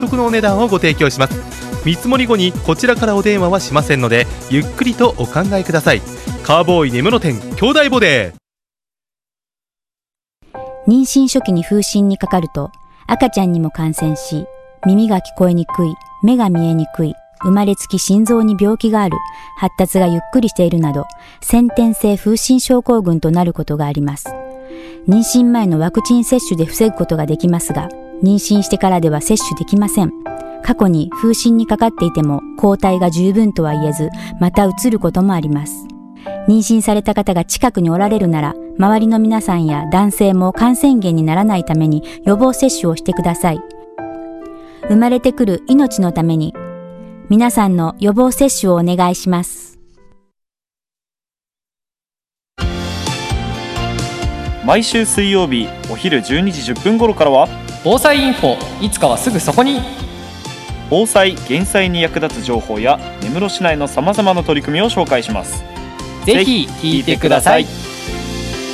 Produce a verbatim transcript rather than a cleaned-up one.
得のお値段をご提供します。見積もり後にこちらからお電話はしませんので、ゆっくりとお考えください。カーボーイ根室店兄弟ボデー。妊娠初期に風疹にかかると赤ちゃんにも感染し、耳が聞こえにくい、目が見えにくい、生まれつき心臓に病気がある、発達がゆっくりしているなど、先天性風疹症候群となることがあります。妊娠前のワクチン接種で防ぐことができますが、妊娠してからでは接種できません。過去に風疹にかかっていても抗体が十分とは言えず、またうつることもあります。妊娠された方が近くにおられるなら、周りの皆さんや男性も感染源にならないために予防接種をしてください。生まれてくる命のために、皆さんの予防接種をお願いします。 毎週水曜日お昼じゅうにじじゅっぷん頃からは防災インフォ、いつかはすぐそこに。 防災・減災に役立つ情報や根室市内のさまざまな取り組みを紹介します。 ぜひ聞いてください。